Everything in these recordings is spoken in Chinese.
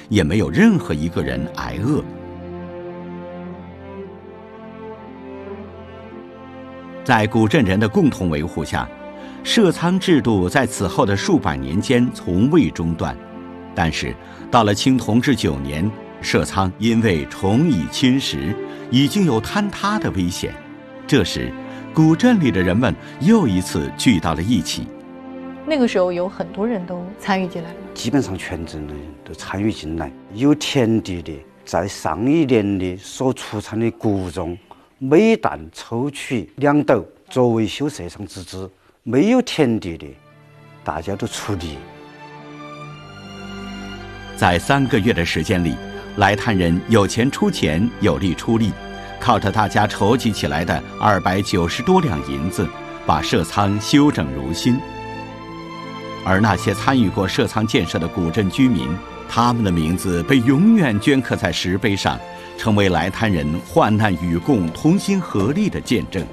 也没有任何一个人挨饿。在古镇人的共同维护下，社仓制度在此后的数百年间从未中断。但是到了清同治9年，社仓因为虫蚁侵蚀，已经有坍塌的危险。这时古镇里的人们又一次聚到了一起。 那个时候有很多人都参与进来了， 基本上全镇的人都参与进来。有田地的，在上一年的所出产的谷种，每担抽取2斗作为修社仓之资；没有田地的，大家都出力。 在3个月的时间里，来滩人有钱出钱，有力出力，靠着大家筹集起来的290多两银子，把社仓修整如新。而那些参与过社仓建设的古镇居民，他们的名字被永远镌刻在石碑上，成为来滩人患难与共、同心合力的见证。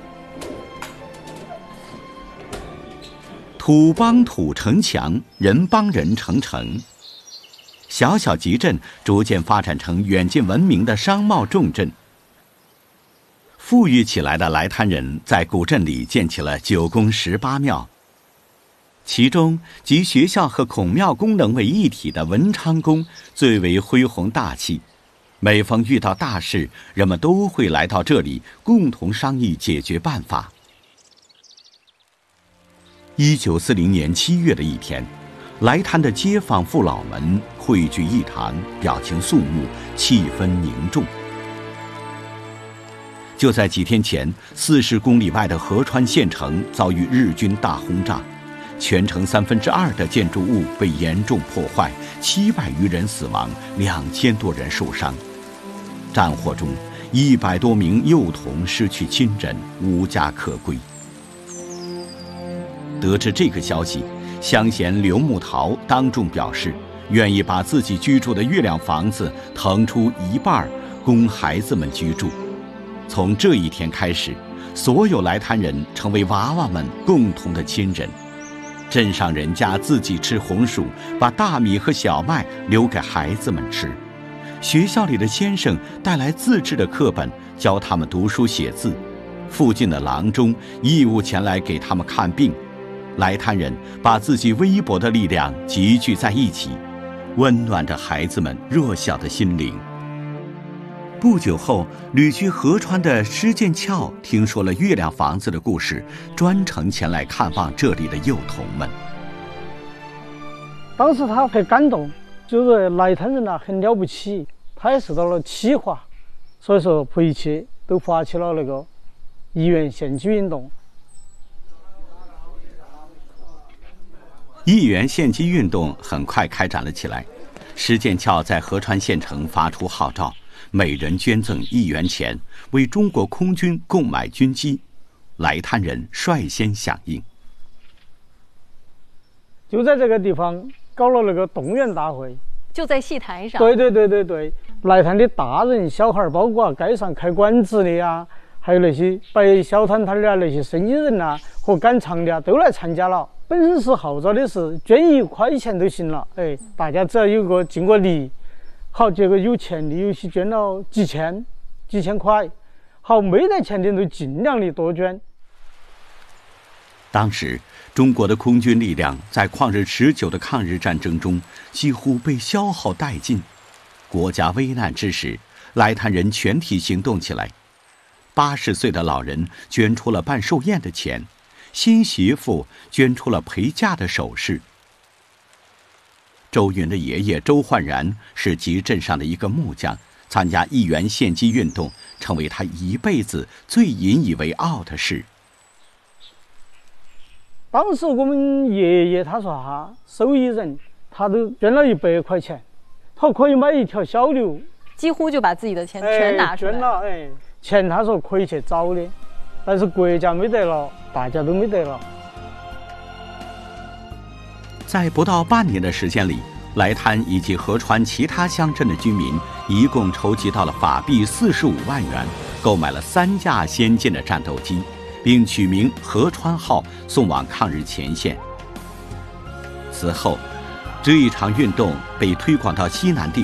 土帮土成墙，人帮人成城。小小集镇逐渐发展成远近闻名的商贸重镇。富裕起来的来滩人在古镇里建起了9宫18庙，其中集学校和孔庙功能为一体的文昌宫最为恢宏大气。每逢遇到大事，人们都会来到这里共同商议解决办法。1940年7月的一天，来滩的街坊父老们汇聚一堂，表情肃穆，气氛凝重。就在几天前，40公里外的河川县城遭遇日军大轰炸，全城2/3的建筑物被严重破坏，700余人死亡，2000多人受伤。战火中，100多名幼童失去亲人，无家可归。得知这个消息，乡贤刘木桃当众表示，愿意把自己居住的月亮房子腾出一半，供孩子们居住。从这一天开始，所有来滩人成为娃娃们共同的亲人。镇上人家自己吃红薯，把大米和小麦留给孩子们吃。学校里的先生带来自制的课本，教他们读书写字。附近的郎中义务前来给他们看病。来滩人把自己微薄的力量集聚在一起，温暖着孩子们弱小的心灵。不久后，旅居河川的施剑翘听说了月亮房子的故事，专程前来看望这里的幼童们。 当时他很感动，就是来滩人很了不起，他也受到了启发，所以说回去都发起了那个一元献祭运动。 1元献祭运动很快开展了起来。施剑翘在河川县城发出号召，每人捐赠1元钱，为中国空军购买军机。来滩人率先响应， 就在这个地方搞了那个动员大会， 就在戏台上。 对，来滩的大人小孩，包括街上开馆子的呀，还有那些摆小摊摊的那些生意人和赶场的都来参加了。本身是号召的是捐1块钱都行了，大家只要有个尽个力。好，结果有钱的有些捐了几千块，好，没得钱的都尽量的多捐。 当时中国的空军力量在旷日持久的抗日战争中几乎被消耗殆尽。国家危难之时，来滩人全体行动起来。80岁的老人捐出了办寿宴的钱，新媳妇捐出了陪嫁的首饰。周云的爷爷周焕然是集镇上的一个木匠，参加1元献祭运动成为他一辈子最引以为傲的事。 当时我们爷爷他说手艺人，他都捐了100块钱，他可以买一条小牛， 几乎就把自己的钱全拿出来。 捐了，钱他说可以去找的，但是国家没得了，大家都没得了。 在不到半年的时间里，来滩以及河川其他乡镇的居民一共筹集到了法币45万元，购买了3架先进的战斗机，并取名河川号送往抗日前线。此后，这一场运动被推广到西南地